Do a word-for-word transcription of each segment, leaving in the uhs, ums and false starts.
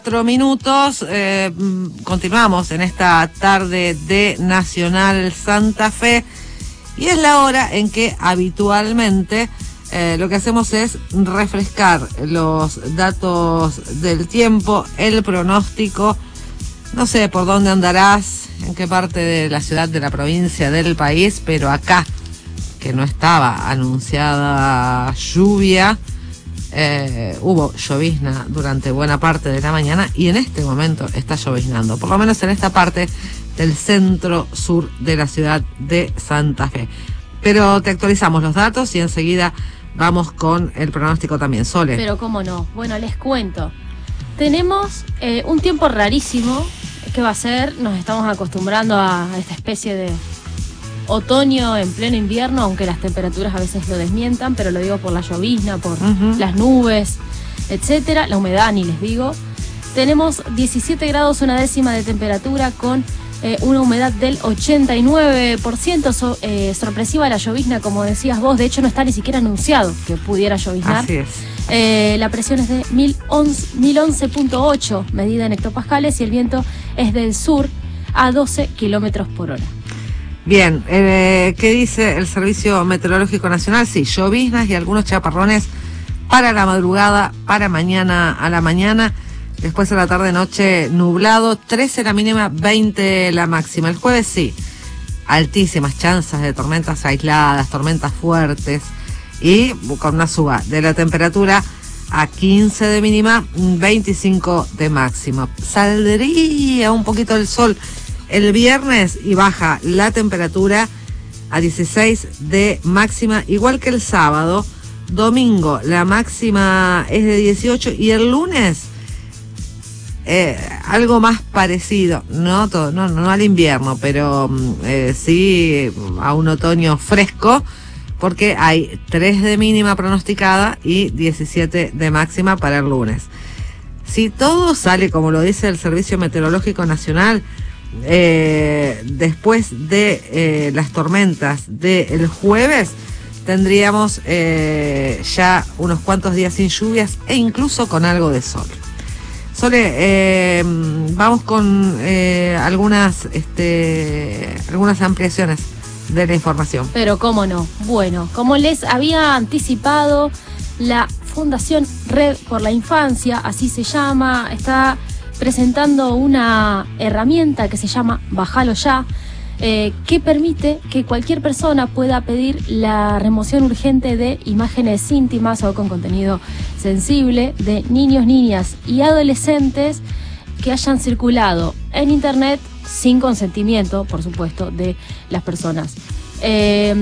Cuatro minutos, eh, continuamos en esta tarde de Nacional Santa Fe y es la hora en que habitualmente eh, lo que hacemos es refrescar los datos del tiempo, el pronóstico. No sé por dónde andarás, en qué parte de la ciudad, de la provincia, del país, pero acá, que no estaba anunciada lluvia, Eh, hubo llovizna durante buena parte de la mañana y en este momento está lloviznando, por lo menos en esta parte del centro sur de la ciudad de Santa Fe. Pero te actualizamos los datos y enseguida vamos con el pronóstico también. Sole. Pero cómo no, bueno, les cuento. Tenemos eh, un tiempo rarísimo. ¿Qué va a ser? Nos estamos acostumbrando a esta especie de otoño en pleno invierno, aunque las temperaturas a veces lo desmientan, pero lo digo por la llovizna, por uh-huh. las nubes, etcétera, la humedad, ni les digo. Tenemos diecisiete grados, una décima de temperatura, con eh, una humedad del ochenta y nueve por ciento. So, eh, sorpresiva la llovizna, como decías vos, de hecho no está ni siquiera anunciado que pudiera lloviznar. Así es. Eh, la presión es de mil once punto ocho medida en hectopascales y el viento es del sur a doce kilómetros por hora. Bien, eh, ¿qué dice el Servicio Meteorológico Nacional? Sí, lloviznas y algunos chaparrones para la madrugada, para mañana a la mañana, después a la tarde-noche nublado, trece la mínima, veinte la máxima. El jueves sí, altísimas chances de tormentas aisladas, tormentas fuertes y con una suba de la temperatura a quince de mínima, veinticinco de máxima. Saldría un poquito el sol el viernes y baja la temperatura a dieciséis de máxima, igual que el sábado. Domingo la máxima es de dieciocho y el lunes eh, algo más parecido, no, todo, no, no al invierno, pero eh, sí a un otoño fresco, porque hay tres de mínima pronosticada y diecisiete de máxima para el lunes. Si todo sale como lo dice el Servicio Meteorológico Nacional, Eh, después de eh, las tormentas del jueves tendríamos eh, ya unos cuantos días sin lluvias e incluso con algo de sol. Sole, eh, vamos con eh, algunas este, algunas ampliaciones de la información. Pero cómo no. Bueno, como les había anticipado, la Fundación Red por la Infancia, así se llama, está presentando una herramienta que se llama Bajalo Ya, eh, que permite que cualquier persona pueda pedir la remoción urgente de imágenes íntimas o con contenido sensible de niños, niñas y adolescentes que hayan circulado en internet sin consentimiento, por supuesto, de las personas. Eh,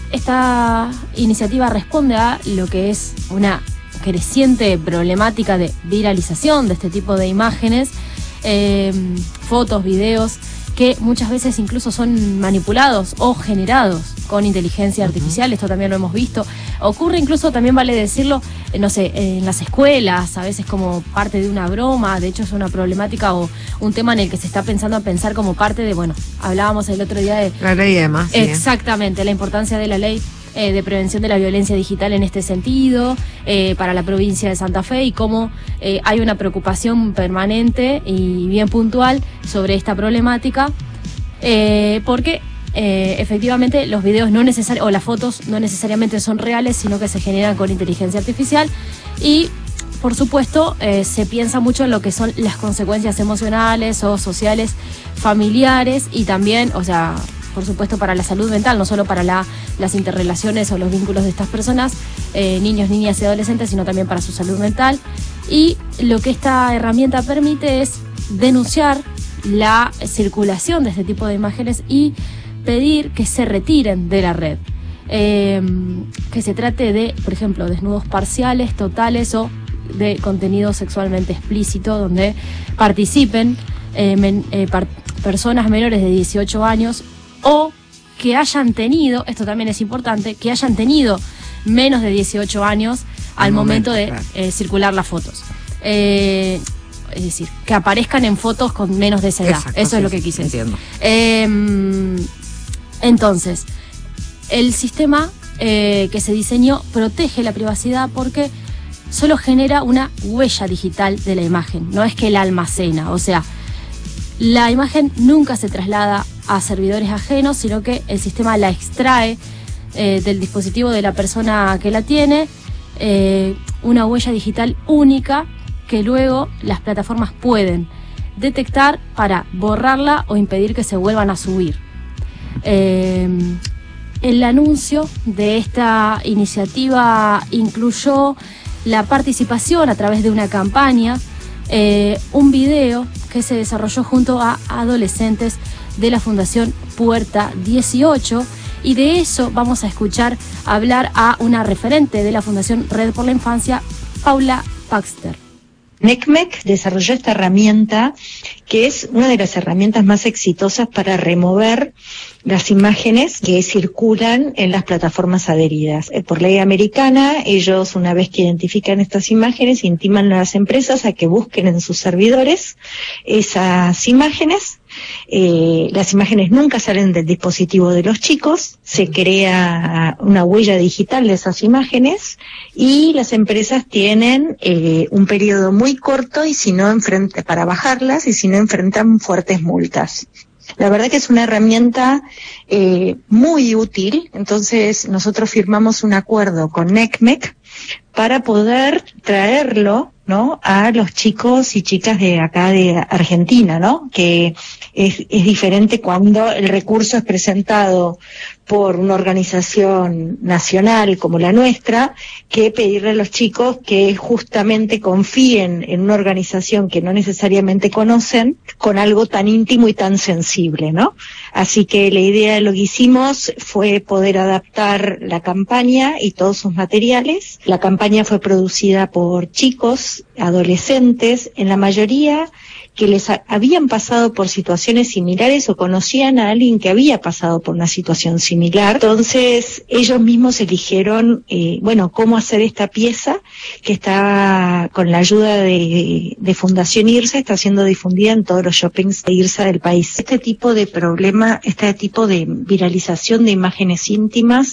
esta iniciativa responde a lo que es una creciente problemática de viralización de este tipo de imágenes, eh, fotos, videos que muchas veces incluso son manipulados o generados con inteligencia artificial. Uh-huh. Esto también lo hemos visto. Ocurre incluso, también vale decirlo, eh, no sé, en las escuelas, a veces como parte de una broma. De hecho es una problemática o un tema en el que se está pensando a pensar como parte de, bueno, hablábamos el otro día de la ley EMA. Sí. Exactamente, la importancia de la ley Eh, de prevención de la violencia digital en este sentido, eh, para la provincia de Santa Fe, y cómo eh, hay una preocupación permanente y bien puntual sobre esta problemática, eh, porque eh, efectivamente los videos no necesariamente, o las fotos no necesariamente son reales, sino que se generan con inteligencia artificial y por supuesto eh, se piensa mucho en lo que son las consecuencias emocionales o sociales, familiares y también, o sea, por supuesto para la salud mental, no solo para la, las interrelaciones o los vínculos de estas personas, eh, niños, niñas y adolescentes, sino también para su salud mental. Y lo que esta herramienta permite es denunciar la circulación de este tipo de imágenes y pedir que se retiren de la red. Eh, que se trate de, por ejemplo, desnudos parciales, totales o de contenido sexualmente explícito, donde participen eh, men, eh, par, personas menores de dieciocho años o que hayan tenido, esto también es importante, que hayan tenido menos de dieciocho años al momento, momento de claro. eh, circular las fotos. Eh, es decir, que aparezcan en fotos con menos de esa edad. Exacto, eso sí, es lo que quise decir. Eh, entonces, el sistema eh, que se diseñó protege la privacidad porque solo genera una huella digital de la imagen, no es que la almacena, o sea, la imagen nunca se traslada a servidores ajenos, sino que el sistema la extrae eh, del dispositivo de la persona que la tiene, eh, una huella digital única que luego las plataformas pueden detectar para borrarla o impedir que se vuelvan a subir. Eh, el anuncio de esta iniciativa incluyó la participación a través de una campaña, eh, un video que se desarrolló junto a adolescentes de la Fundación Puerta dieciocho, y de eso vamos a escuchar hablar a una referente de la Fundación Red por la Infancia, Paula Paxter. NECMEC desarrolló esta herramienta que es una de las herramientas más exitosas para remover las imágenes que circulan en las plataformas adheridas. Por ley americana, ellos, una vez que identifican estas imágenes, intiman a las empresas a que busquen en sus servidores esas imágenes. Eh, las imágenes nunca salen del dispositivo de los chicos, se crea una huella digital de esas imágenes y las empresas tienen eh, un periodo muy corto y si no enfrenta, para bajarlas y si no enfrentan fuertes multas. La verdad que es una herramienta eh, muy útil, entonces nosotros firmamos un acuerdo con NECMEC para poder traerlo, ¿no?, a los chicos y chicas de acá de Argentina, ¿no?, que es, es diferente cuando el recurso es presentado por una organización nacional como la nuestra, que pedirle a los chicos que justamente confíen en una organización que no necesariamente conocen con algo tan íntimo y tan sensible, ¿no? Así que la idea de lo que hicimos fue poder adaptar la campaña y todos sus materiales. La campaña fue producida por chicos, adolescentes, en la mayoría que les ha, habían pasado por situaciones similares o conocían a alguien que había pasado por una situación similar. Entonces ellos mismos eligieron, eh, bueno, cómo hacer esta pieza que está con la ayuda de, de Fundación IRSA, está siendo difundida en todos los shoppings de IRSA del país. Este tipo de problema, este tipo de viralización de imágenes íntimas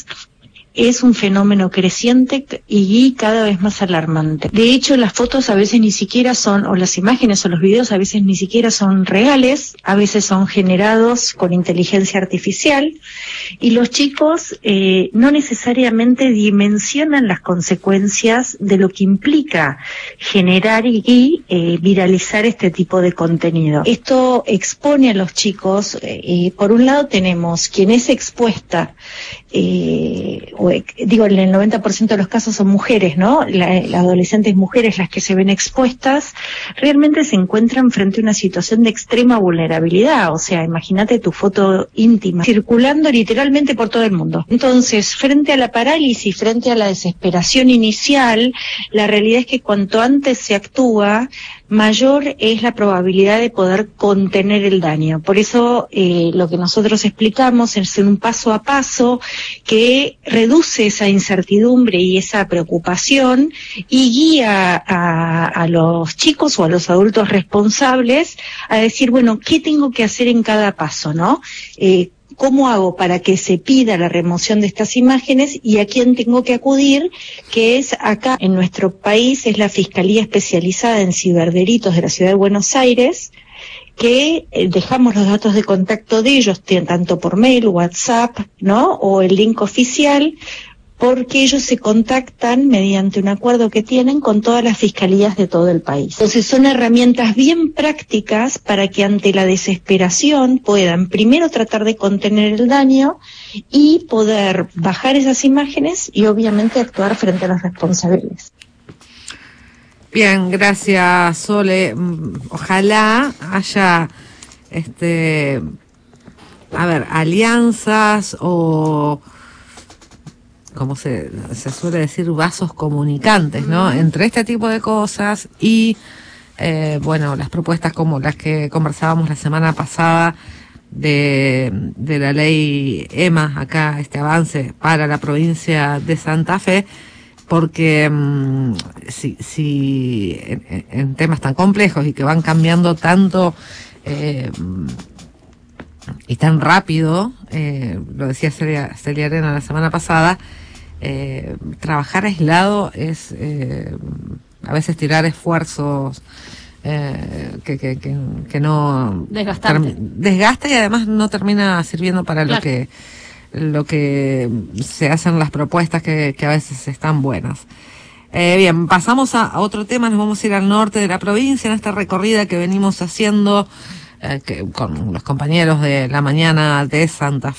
es un fenómeno creciente y cada vez más alarmante. De hecho, las fotos a veces ni siquiera son, o las imágenes o los videos a veces ni siquiera son reales, a veces son generados con inteligencia artificial, y los chicos eh, no necesariamente dimensionan las consecuencias de lo que implica generar y, y eh, viralizar este tipo de contenido. Esto expone a los chicos, eh, por un lado tenemos quien es expuesta, eh, o, digo, en el noventa por ciento de los casos son mujeres, ¿no? La, las adolescentes mujeres las que se ven expuestas, realmente se encuentran frente a una situación de extrema vulnerabilidad. O sea, imagínate tu foto íntima circulando literalmente por todo el mundo. Entonces, frente a la parálisis, frente a la desesperación inicial, la realidad es que cuanto antes se actúa, mayor es la probabilidad de poder contener el daño. Por eso eh, lo que nosotros explicamos es un paso a paso que reduce esa incertidumbre y esa preocupación y guía a, a los chicos o a los adultos responsables a decir, bueno, ¿qué tengo que hacer en cada paso, no? Eh, ¿Cómo hago para que se pida la remoción de estas imágenes y a quién tengo que acudir? Que es acá en nuestro país, es la Fiscalía Especializada en Ciberdelitos de la Ciudad de Buenos Aires, que eh, dejamos los datos de contacto de ellos, tanto por mail, WhatsApp, ¿no?, o el link oficial, porque ellos se contactan mediante un acuerdo que tienen con todas las fiscalías de todo el país. Entonces son herramientas bien prácticas para que ante la desesperación puedan primero tratar de contener el daño y poder bajar esas imágenes y obviamente actuar frente a los responsables. Bien, gracias, Sole. Ojalá haya, este, a ver, alianzas o, como se, se suele decir, vasos comunicantes, ¿no?, entre este tipo de cosas y, eh, bueno, las propuestas como las que conversábamos la semana pasada de, de la ley E M A, acá, este avance para la provincia de Santa Fe, porque mmm, si, si en, en temas tan complejos y que van cambiando tanto eh, y tan rápido, eh, lo decía Celia, Celia Arena la semana pasada, eh, trabajar aislado es eh, a veces tirar esfuerzos eh, que, que, que, que no Desgastante. desgasta y además no termina sirviendo para Claro. lo que lo que se hacen las propuestas que, que a veces están buenas. Eh, bien, pasamos a, a otro tema, nos vamos a ir al norte de la provincia en esta recorrida que venimos haciendo eh, que, con los compañeros de la mañana de Santa Fe.